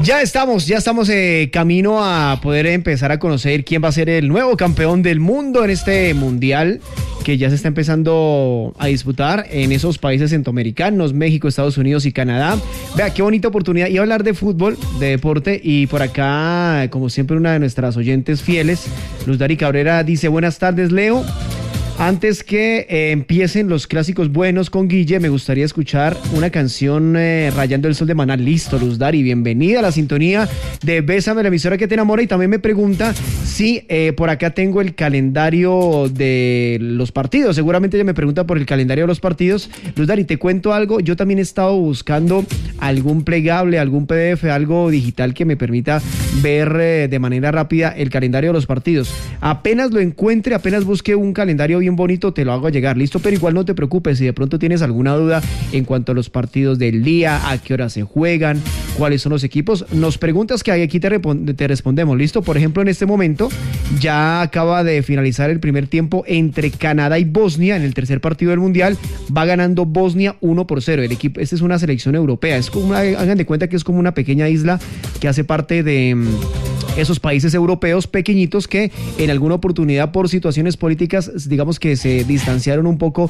Ya estamos camino a poder empezar a conocer quién va a ser el nuevo campeón del mundo en este mundial que ya se está empezando a disputar en esos países centroamericanos, México, Estados Unidos y Canadá. Vea, qué bonita oportunidad. Iba a hablar de fútbol, de deporte, y por acá, como siempre, una de nuestras oyentes fieles, Luz Dari Cabrera, dice: buenas tardes, Leo. Antes que empiecen los clásicos buenos con Guille, me gustaría escuchar una canción Rayando el Sol de Maná. Listo, Luz Dari, bienvenida a la sintonía de Bésame, la emisora que te enamora. Y también me pregunta si por acá tengo el calendario de los partidos. Seguramente ella me pregunta por el calendario de los partidos. Luz Dari, te cuento algo. Yo también he estado buscando algún plegable, algún PDF, algo digital que me permita ver de manera rápida el calendario de los partidos. Apenas lo encuentre, apenas busque un calendario bien bonito, te lo hago llegar, listo, pero igual no te preocupes si de pronto tienes alguna duda en cuanto a los partidos del día, a qué hora se juegan, cuáles son los equipos, nos preguntas que aquí te respondemos, listo. Por ejemplo, en este momento ya acaba de finalizar el primer tiempo entre Canadá y Bosnia en el tercer partido del Mundial, va ganando Bosnia 1-0, el equipo, esta es una selección europea, es como hagan de cuenta que es como una pequeña isla que hace parte de esos países europeos pequeñitos que en alguna oportunidad por situaciones políticas, digamos que se distanciaron un poco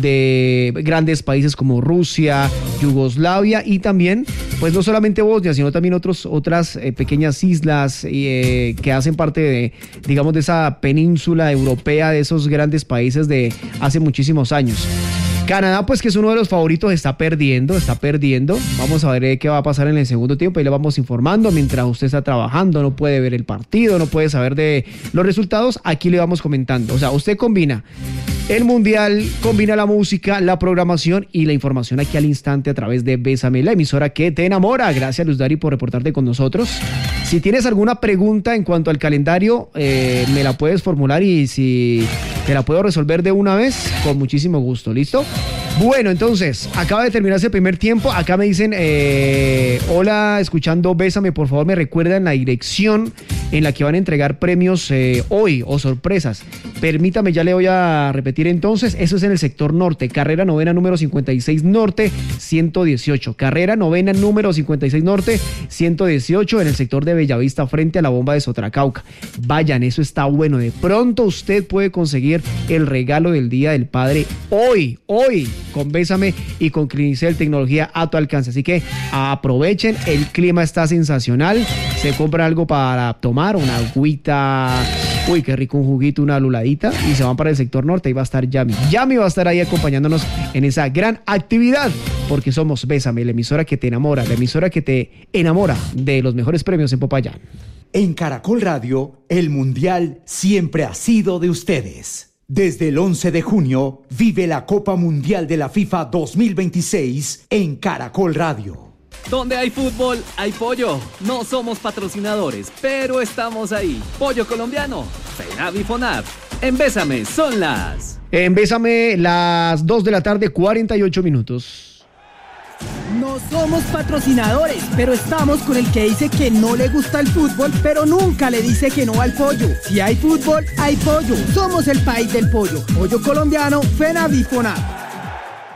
de grandes países como Rusia, Yugoslavia y también, pues no solamente Bosnia, sino también otras pequeñas islas que hacen parte de, digamos, de esa península europea, de esos grandes países de hace muchísimos años. Canadá, pues que es uno de los favoritos, está perdiendo. Vamos a ver qué va a pasar en el segundo tiempo y le vamos informando mientras usted está trabajando, no puede ver el partido, no puede saber de los resultados, aquí le vamos comentando. O sea, usted combina el mundial, combina la música, la programación y la información aquí al instante a través de Bésame, la emisora que te enamora. Gracias, Luz Dari, por reportarte con nosotros. Si tienes alguna pregunta en cuanto al calendario, me la puedes formular y si te la puedo resolver de una vez, con muchísimo gusto, ¿listo? Bueno, entonces, acaba de terminarse el primer tiempo. Acá me dicen, hola, escuchando Bésame, por favor me recuerdan la dirección en la que van a entregar premios hoy o sorpresas. Permítame, ya le voy a repetir entonces. Eso es en el sector norte, carrera novena número 56 norte 118. Carrera novena número 56 norte 118 en el sector de Bellavista frente a la bomba de Sotracauca. Vayan, eso está bueno. De pronto usted puede conseguir el regalo del Día del Padre hoy, con Bésame y con Clinicel, tecnología a tu alcance. Así que aprovechen, el clima está sensacional. Se compra algo para tomar, una agüita, uy, qué rico, un juguito, una luladita, y se van para el sector norte. Ahí va a estar Yami. Yami va a estar ahí acompañándonos en esa gran actividad, porque somos Bésame, la emisora que te enamora, la emisora que te enamora de los mejores premios en Popayán. En Caracol Radio, el Mundial siempre ha sido de ustedes. Desde el 11 de junio, vive la Copa Mundial de la FIFA 2026 en Caracol Radio. Donde hay fútbol, hay pollo. No somos patrocinadores, pero estamos ahí. Pollo colombiano, FENAV y FONAV. En Bésame son las... En Bésame, las 2 de la tarde, 48 minutos. No somos patrocinadores, pero estamos con el que dice que no le gusta el fútbol, pero nunca le dice que no al pollo. Si hay fútbol, hay pollo. Somos el país del pollo. Pollo colombiano, FENAV y FONAV.